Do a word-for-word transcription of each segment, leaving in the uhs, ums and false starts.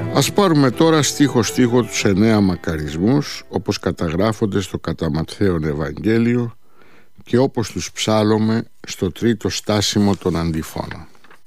Ας πάρουμε τώρα στίχο-στίχο τους εννέα μακαρισμούς, όπως καταγράφονται στο κατά Ματθαίον Ευαγγέλιο και όπως τους ψάλλουμε στο τρίτο στάσιμο των αντιφώνων.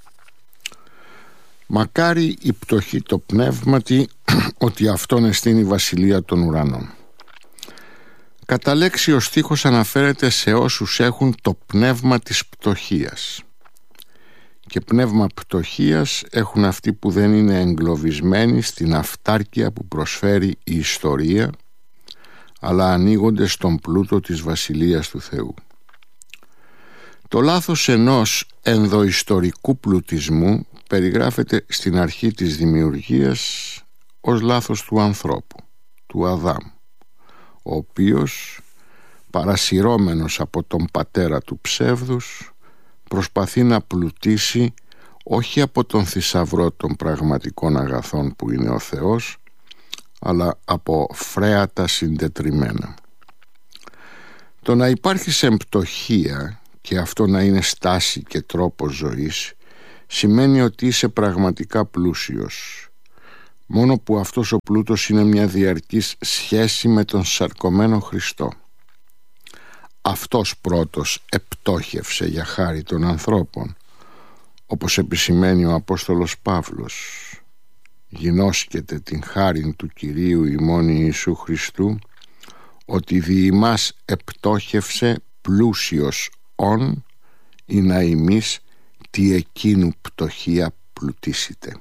Μακάρι η πτωχή το πνεύματι, ότι αυτόν εστίν η βασιλεία των ουρανών. Κατά λέξη ο στίχος αναφέρεται σε όσους έχουν το πνεύμα της πτωχίας. Και πνεύμα πτωχίας έχουν αυτοί που δεν είναι εγκλωβισμένοι στην αυτάρκεια που προσφέρει η ιστορία, αλλά ανοίγονται στον πλούτο της βασιλείας του Θεού. Το λάθος ενός ενδοϊστορικού πλουτισμού περιγράφεται στην αρχή της δημιουργίας ως λάθος του ανθρώπου, του Αδάμ, ο οποίος, παρασυρώμενος από τον πατέρα του ψεύδους, προσπαθεί να πλουτίσει όχι από τον θησαυρό των πραγματικών αγαθών που είναι ο Θεός, αλλά από φρέατα συντετριμμένα. Το να υπάρχει σε πτωχία και αυτό να είναι στάση και τρόπος ζωής σημαίνει ότι είσαι πραγματικά πλούσιος, μόνο που αυτός ο πλούτος είναι μια διαρκής σχέση με τον σαρκωμένο Χριστό. Αυτός πρώτος επτόχευσε για χάρη των ανθρώπων, όπως επισημαίνει ο Απόστολος Παύλος. Γινώσκεται την χάριν του Κυρίου ημών Ιησού Χριστού, ότι δι' ημάς επτόχευσε πλούσιος ον, ή να ημείς τι εκείνου πτωχία πλουτίσετε.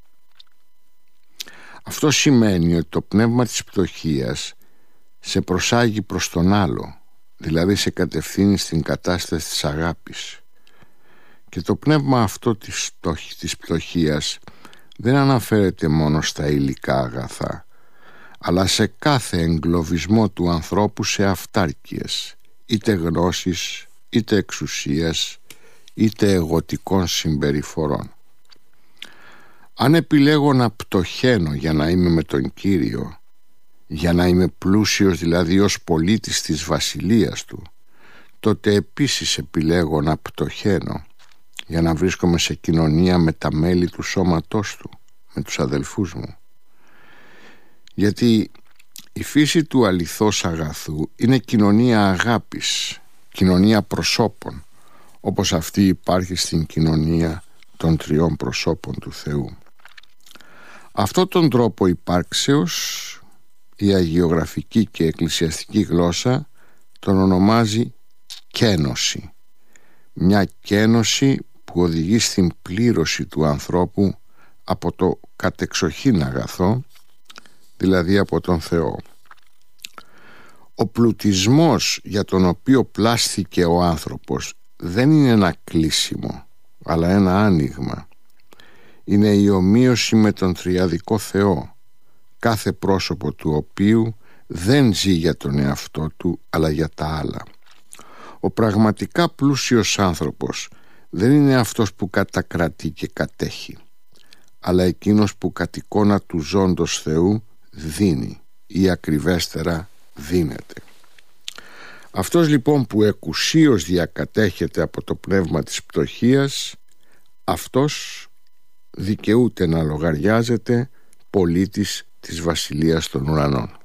Αυτό σημαίνει ότι το πνεύμα της πτωχίας σε προσάγει προς τον άλλο, δηλαδή σε κατευθύνει στην κατάσταση της αγάπης. Και το πνεύμα αυτό της, της πτωχίας δεν αναφέρεται μόνο στα υλικά αγαθά, αλλά σε κάθε εγκλωβισμό του ανθρώπου σε αυτάρκειες, είτε γνώσης, είτε εξουσίας, είτε εγωτικών συμπεριφορών. Αν επιλέγω να πτωχαίνω για να είμαι με τον Κύριο, για να είμαι πλούσιος δηλαδή ως πολίτης της βασιλείας του, τότε επίσης επιλέγω να πτωχαίνω για να βρίσκομαι σε κοινωνία με τα μέλη του σώματός του, με τους αδελφούς μου. Γιατί η φύση του αληθώς αγαθού είναι κοινωνία αγάπης, κοινωνία προσώπων, όπως αυτή υπάρχει στην κοινωνία των τριών προσώπων του Θεού. Αυτόν τον τρόπο υπάρξεως η αγιογραφική και εκκλησιαστική γλώσσα τον ονομάζει κένωση. Μια κένωση που οδηγεί στην πλήρωση του ανθρώπου από το κατεξοχήν αγαθό, δηλαδή από τον Θεό. Ο πλουτισμός για τον οποίο πλάστηκε ο άνθρωπος δεν είναι ένα κλείσιμο, αλλά ένα άνοιγμα. Είναι η ομοίωση με τον τριαδικό Θεό, κάθε πρόσωπο του οποίου δεν ζει για τον εαυτό του, αλλά για τα άλλα. Ο πραγματικά πλούσιος άνθρωπος δεν είναι αυτός που κατακρατεί και κατέχει, αλλά εκείνος που κατ' εικόνα του ζώντος Θεού δίνει, ή ακριβέστερα δίνεται. Αυτός λοιπόν που εκουσίως διακατέχεται από το πνεύμα της πτωχίας, αυτός δικαιούται να λογαριάζεται πολίτης της βασιλείας των ουρανών.